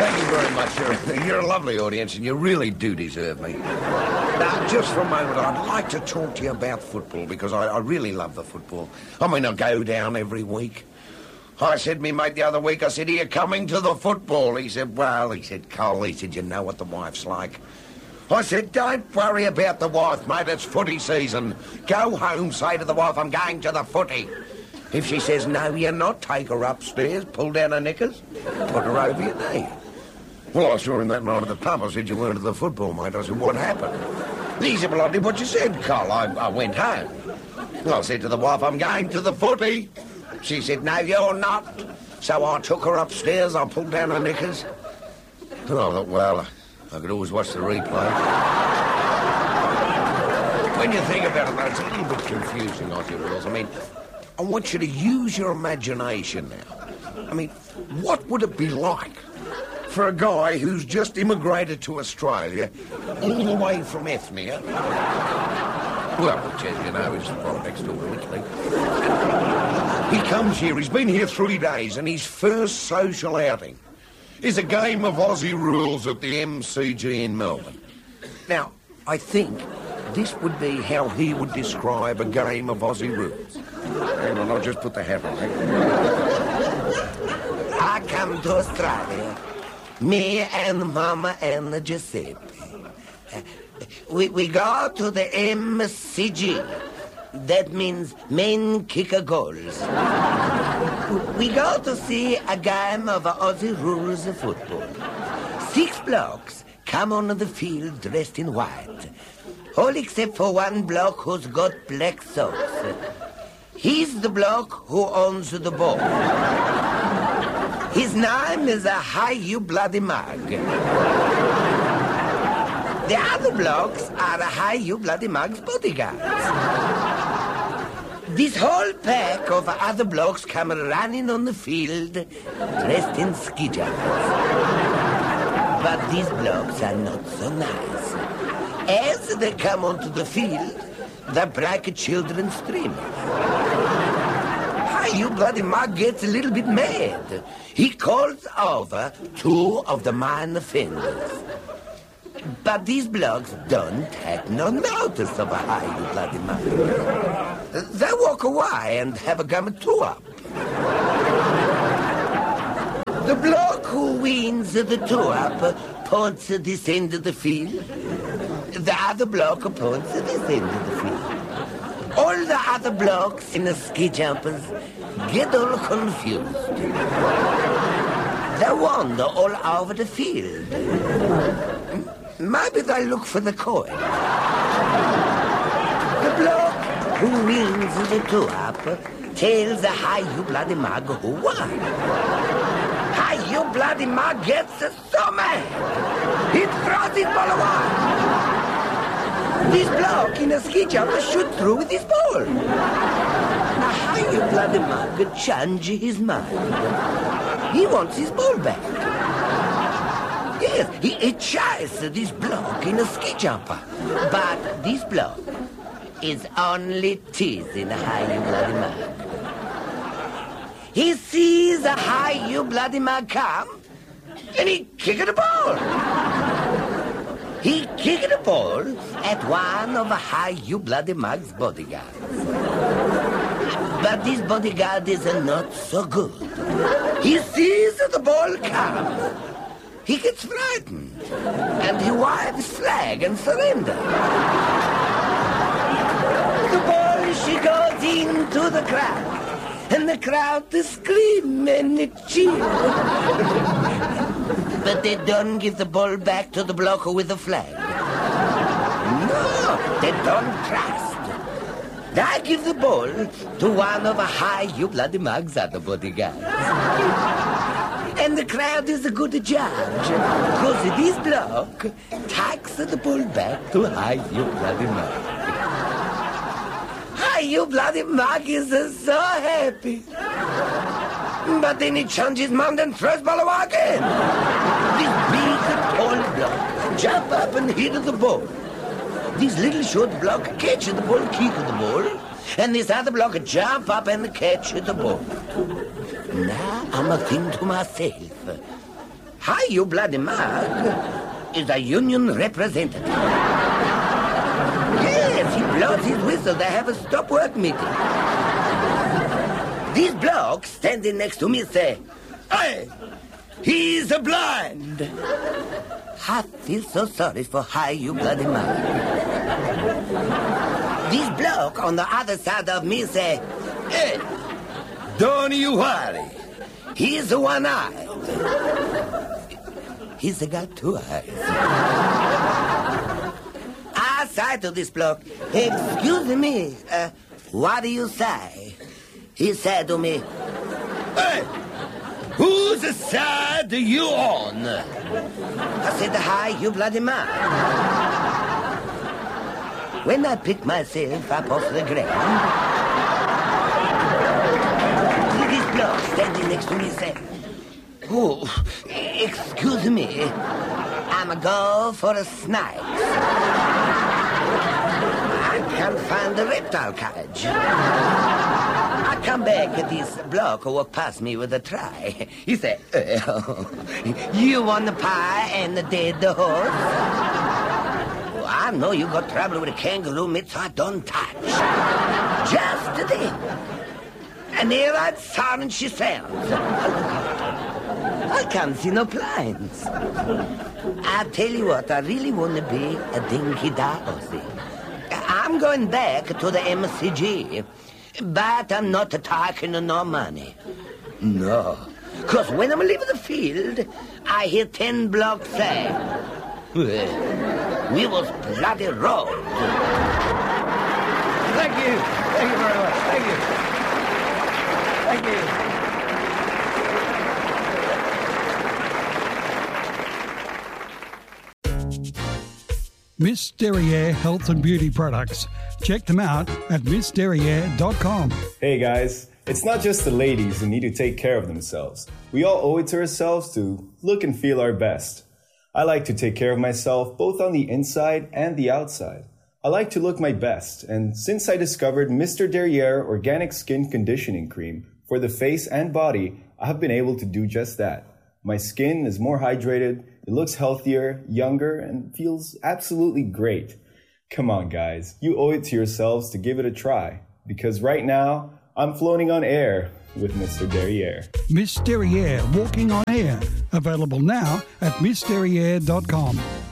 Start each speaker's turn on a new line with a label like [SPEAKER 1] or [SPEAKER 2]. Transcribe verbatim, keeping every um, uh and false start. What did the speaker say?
[SPEAKER 1] Thank you very much. You're, you're a lovely audience, and you really do deserve me. Now, just for a moment, I'd like to talk to you about football, because I, I really love the football. I mean, I go down every week. I said to me mate the other week, I said, are you coming to the football? He said, well, he said, Cole, he said, you know what the wife's like. I said, don't worry about the wife, mate, it's footy season. Go home, say to the wife, I'm going to the footy. If she says, no, you're not, take her upstairs, pull down her knickers, put her over your knee. Well, I saw him that night at the pub. I said, you weren't at the football, mate. I said, what happened? He said, well, I did what you said, Cole. I, I went home. Well, I said to the wife, I'm going to the footy. She said, no, you're not. So I took her upstairs, I pulled down her knickers. And I thought, well, I could always watch the replay. When you think about it, though, it's a little bit confusing, Aussie rules. I mean, I want you to use your imagination now. I mean, what would it be like for a guy who's just immigrated to Australia, all the way from Ethnia? Well, which, as you know, is right next door to Italy. He comes here, he's been here three days, and his first social outing is a game of Aussie rules at the M C G in Melbourne. Now, I think this would be how he would describe a game of Aussie rules. Hang on, I'll just put the hat on. I come to Australia, me and Mama and Giuseppe. Uh, we, we go to the M C G. That means men kick a goals. We go to see a game of Aussie rules of football. Six blokes come onto the field dressed in white. All except for one bloke who's got black socks. He's the bloke who owns the ball. His name is a Hi You Bloody Mug. The other blokes are a Hi You Bloody Mug's bodyguards. This whole pack of other blokes come running on the field dressed in ski jumpers. But these blokes are not so nice. As they come onto the field, the black children scream. Hi, you bloody mug gets a little bit mad. He calls over two of the minor offenders. But these blokes don't take no notice of a Hi, you bloody mug. They walk away and have a gum two up. The bloke who wins the two up points at this end of the field. The other bloke points at this end of the field. All the other blokes in the ski jumpers get all confused. They wander all over the field. Maybe they look for the coin. The bloke who wins the two up tells the Hi You Bloody Mug who won. Hi You Bloody Mug gets so mad. He throws his ball away. This bloke in a ski jumper shoots through with his ball. Now Hi You Bloody Mug changes his mind. He wants his ball back. Yes, he, he chases this bloke in a ski jumper. But this bloke is only teasing a Hi You Bloody Mug. He sees a Hi You Bloody Mug come, and he kicks the ball. He kicked the ball at one of a Hi You Bloody Mug's bodyguards. But this bodyguard is not so good. He sees the ball come. He gets frightened, and he waves flag and surrender. The ball, she goes into the crowd, and the crowd to scream and cheer. But they don't give the ball back to the bloke with the flag. No, they don't trust. They give the ball to one of a Hi You Bloody Mug's other bodyguards. And the crowd is a good judge, because this bloke takes the ball back to Hi You Bloody Mug. Hi You Bloody Mug is so happy. But then he changes his mind and throws the ball away again. This big, tall bloke jump up and hit the ball. This little short bloke catches the ball, kick the ball, and this other bloke jump up and catch the ball. Now I'm a think to myself,
[SPEAKER 2] Hi, you bloody mug is a union representative. Yes, he blows his whistle. They have a stop-work meeting. These blokes standing next to me say, "Hey, he's a blind." I feel so sorry for Hi, you bloody mug. These blokes on the other side of me say, "Hey, don't you worry. He's the one-eyed." He's got two eyes. I say to this bloke, "Excuse me, uh, what do you say?" He said to me, "Hey, whose side are you on?" I said, "Hi, you bloody man." When I pick myself up off the ground, this bloke standing next to me said, "Oh, excuse me, I'm a go for a snake. I can't find the reptile cage." I come back at this bloke who walked past me with a tray. He said, "Oh, you want the pie and the dead horse?" Well, I know you got trouble with a kangaroo mitts I don't touch. Just then. And there I'd silent she sounds. I can't see no blinds. I tell you what, I really want to be a dinky dorsey. I'm going back to the M C G, but I'm not taking no money. No, because when I'm leaving the field, I hear ten blocks say, "Well, we was bloody robbed."
[SPEAKER 1] Thank you. Thank you very much. Thank you. Thank you.
[SPEAKER 3] Miss Derriere Health and Beauty Products. Check them out at miss derriere dot com.
[SPEAKER 4] Hey guys, it's not just the ladies who need to take care of themselves. We all owe it to ourselves to look and feel our best. I like to take care of myself both on the inside and the outside. I like to look my best, and since I discovered Mister Derriere Organic Skin Conditioning Cream for the face and body, I have been able to do just that. My skin is more hydrated, it looks healthier, younger, and feels absolutely great. Come on, guys. You owe it to yourselves to give it a try. Because right now, I'm floating on air with Mister Derriere.
[SPEAKER 3] Miss Derriere Walking on Air. Available now at miss derriere dot com.